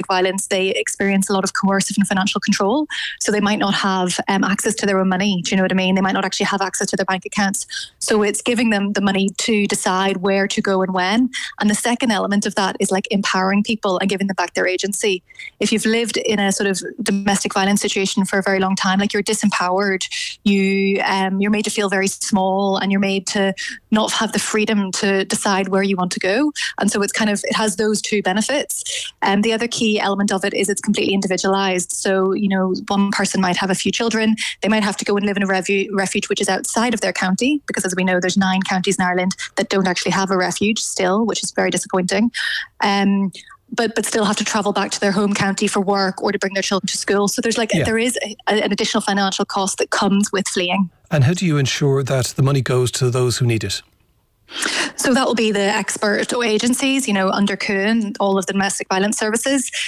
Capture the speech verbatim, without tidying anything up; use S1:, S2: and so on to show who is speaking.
S1: violence, they experience a lot of coercive and financial control. So they might not have um, access to their own money. Do you know what I mean? They might not actually have access to their bank accounts. So it's giving them the money to decide where to go and when. And the second element of that is like empowering people and giving them back their agency. If you've lived in a sort of domestic violence situation for a very long time, like you're disempowered, you um, you're made to feel very small, and you're made to not have the freedom to decide where you want to go. And so it's kind of, it has those two benefits. And the other key element of it is it's completely individualized. So, you know, one person might have a few children. They might have to go and live in a refu- refuge which is outside of their county, because as we know, there's nine counties in Ireland that don't actually have a refuge still, which is very disappointing. Um, but but still have to travel back to their home county for work or to bring their children to school. So there's like, yeah. there is a, an additional financial cost that comes with fleeing.
S2: And how do you ensure that the money goes to those who need it?
S1: So that will be the expert agencies, you know, under Cuan, all of the domestic violence services.